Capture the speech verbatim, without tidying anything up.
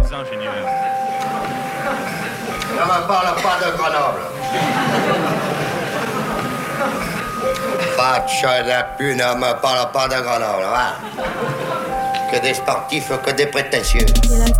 ingénieurs. Ne me parle pas de Grenoble. Fatche de pu, ne me parle pas de Grenoble, hein. Que des sportifs, que des prétentieux.